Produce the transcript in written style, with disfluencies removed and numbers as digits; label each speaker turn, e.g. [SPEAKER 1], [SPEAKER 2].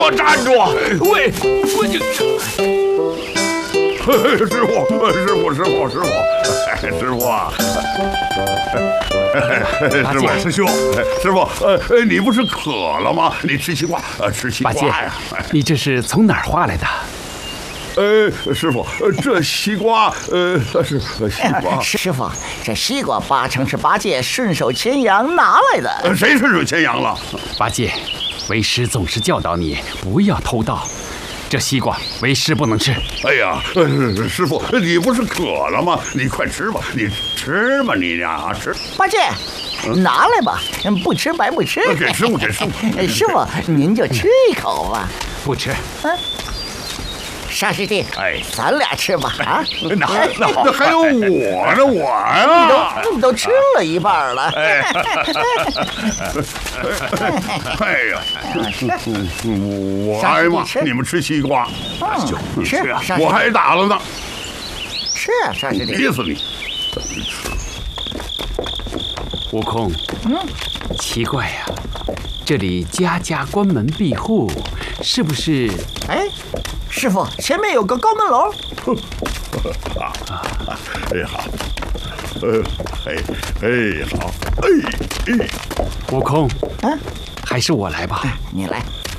[SPEAKER 1] 我站住！喂，我就。师傅啊！师兄，师傅，你不是渴了吗？你吃西瓜，吃西瓜呀！
[SPEAKER 2] 你这是从哪儿画来的？
[SPEAKER 1] 师傅，这西瓜，是西瓜。
[SPEAKER 3] 师傅，这西瓜八成是八戒顺手牵羊拿来的。
[SPEAKER 1] 谁顺手牵羊了？
[SPEAKER 2] 八戒，为师总是教导你不要偷盗。这西瓜为师不能吃。
[SPEAKER 1] 哎呀，师傅，你不是渴了吗？你快吃吧，你吃吧，你呀，吃。
[SPEAKER 3] 八戒，拿来吧，不吃白不吃。
[SPEAKER 1] 给师傅，给师傅。
[SPEAKER 3] 师傅，您就吃一口吧。
[SPEAKER 2] 不吃。
[SPEAKER 3] 沙师弟，咱俩吃吧啊！
[SPEAKER 1] 那还有我呢，我呀，
[SPEAKER 3] 你都吃了一半了。
[SPEAKER 1] 哎呀，我挨骂，你们吃西瓜，
[SPEAKER 3] 吃，
[SPEAKER 1] 我还打了呢。
[SPEAKER 3] 是啊，沙师弟，
[SPEAKER 1] 逼死你！
[SPEAKER 2] 悟空，奇怪呀，这里家家关门闭户，是不是？
[SPEAKER 3] 师傅，前面有个高门楼。
[SPEAKER 1] 好，好，
[SPEAKER 2] 悟空，还是我来吧。
[SPEAKER 3] 你来。